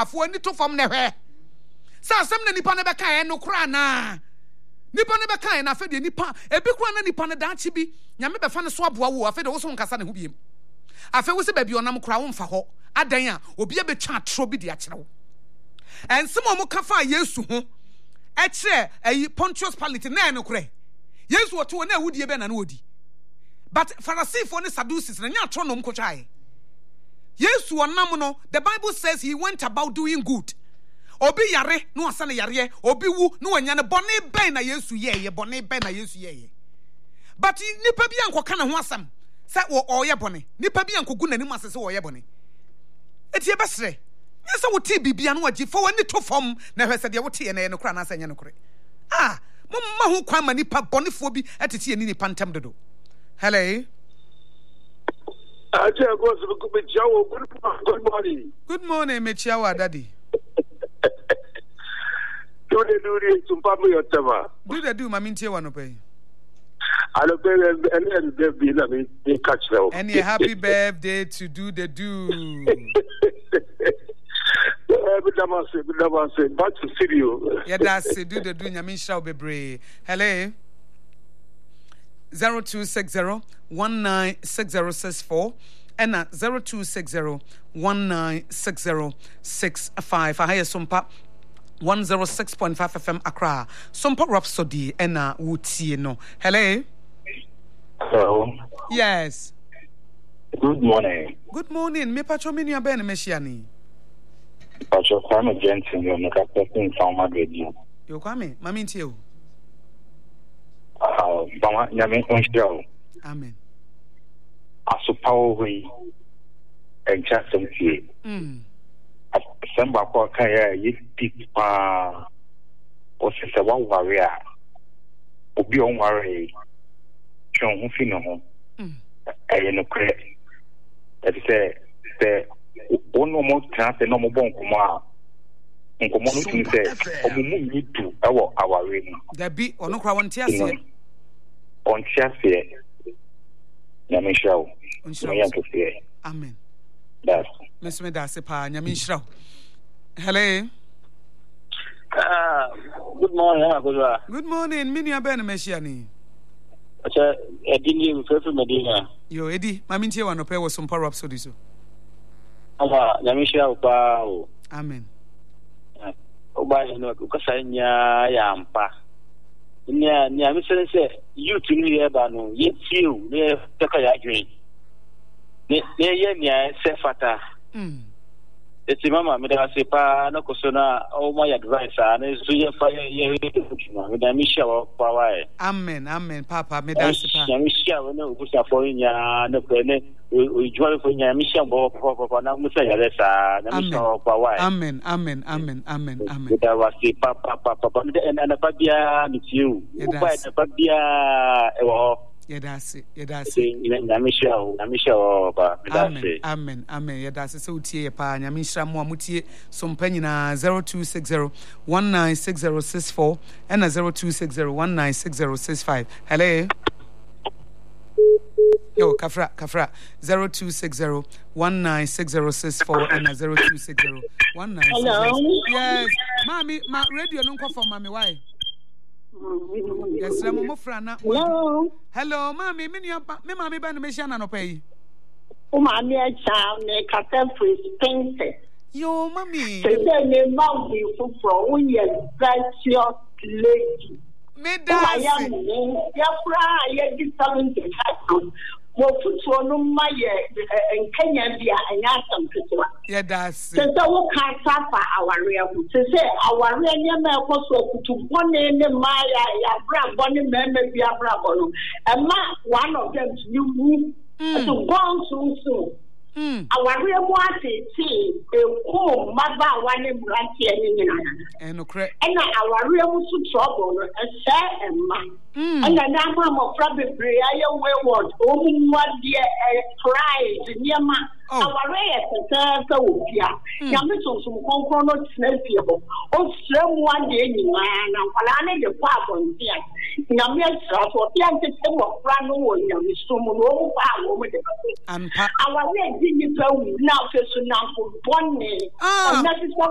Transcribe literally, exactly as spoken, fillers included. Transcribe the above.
afo ani to fam ne hwe sa asem na nipa ne beka e no kra na nipa ne beka e na afa de nipa ebi kra na nipa ne daachi bi nyame be fa ne so aboa wo afa de wo so nkasa ne ho biem afa wo se ba bi onam kra wo mfa ho adan a obi e be twa atro bi de a kire wo ensem o mo ka fa Yesu ho e kire ayi Pontius Pilate na e no kra Yesu wo to na awudie be na na odi but Pharisee for ne Sadducees na nya atro no mko twae Yesu onam no the Bible says he went about doing good obi yare no asane yare obi wu no wanya ne bone ben na Yesu ye ye bone ben na Yesu ye ye but nipa bi ankoka na ho asam se wo oye bone nipa bi ankogu nanim asese wo ye bone etie besre nyesa wo ti bibia no wagi fo wani to fom na hwese de wo te ye na ye no kra na asanya no kre ah momma ho kwan ma nipa bonefo bi etete ye ni nipa ntam dodo hello Aje go so go be jawo good morning good morning me chiawa daddy do the do the tumpa me yotama do the do mami ntie wano pe alo be and the be na me catch now and a happy birthday to do the do Bidamase bidamase back to studio yeah that's do the do nyame nhira obebre hello zero two six zero one nine six zero six four and zero two six zero one nine six zero six five I hear Sumpa one oh six point five F M Accra Sumpa Rhapsody and Wutie no hello hello yes good morning good morning me patro me nua ben meshiani patro Kwame Jensen yo make a person from Madrid yo Kwame mami ntie o ah bama nyame onhia amen asopawo hui encha somtie mm samba kwa kaya yiti pa osese wa ware a obi on ware twon ho fi no ho mm aye no kre e se se ono mo trase no mo bon kuma nkomo no tun se omumu nyitu ewo aware ni da bi ono kra won tiase on tiase na me shawo amen that's Miss me da se pa nyame nhira hello ah good morning agoza good morning me nua ben meshiani acha edini mfefu medina yo edi mami ntie wa no pe wo Sumpa Rhapsody so ama nyame nhira pa o amen oba no ko sanya ya mpa nya nya mi sense youth ni e ba no yetiu ne taka ya dwen ne ne ye nya se fata mm eti mama me da se pa na ko so na o my advice na so ye fa ye me da mi sha wa pa wa e amen amen papa me da se pa nya mi sha wa na o busa fo nya na ko ne o jwale fo nya mi sha bo ko ko na musa ya lesa na mi sha wa pa wa e amen amen amen amen amen da wa se pa pa pa pa na na pa bia mi tiu o pa na pa bia e wo yedase yedase nyamisha nyamisha ba amen amen amen yedase so utie pa nyamisha mo amutie Sumpa nyina zero two six zero one nine six zero six four and zero two six zero one nine six zero six five hello yo kafra kafra zero two six zero one nine six zero six four and zero two six zero one nine six zero yes mami ma radio no kwa for mami why yes remo mo frana hello hello mami me nua me mami ba no me hia na no pai o mami a cha ne kata free spinter yo mami say ne ma bi fu pro o ye virtuous lady me da ya ya fra ya di seventy five mo futuo no ma ye enkanya bia anya asam ketewa ya da se se se wo ka safa aware abu se se aware ne ma ekoso kutu bone ne ma ya ya bra bone me me bia bra bono e ma one of them you wu to gone so so mm aware mu atete e ko maba wane branche ne nyina e no kre e na aware mu su trouble no e se e ma mm and na ma mo fra bebre aye wayward o mu wadie e pride niema aware e se se wo bia ya me so so konkon no tnafie ho o sremu ade enyima na kwala ne de kwa abontia na me sra so bia ntete mo fra no wo nyame so mu no wo pa wo mo de ampa aware di ni pa wu na fe so na ko bonne ah na